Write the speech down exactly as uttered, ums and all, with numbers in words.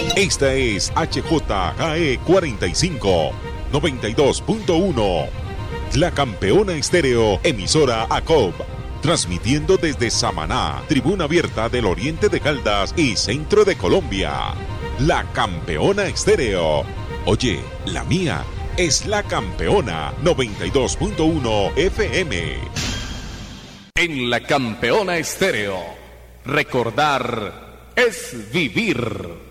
Esta es H J K E cuarenta y cinco, noventa y dos punto uno. La Campeona Estéreo, emisora A C O B. Transmitiendo desde Samaná, Tribuna Abierta del Oriente de Caldas y Centro de Colombia. La Campeona Estéreo. Oye, la mía es La Campeona noventa y dos punto uno F M. En La Campeona Estéreo, recordar es vivir.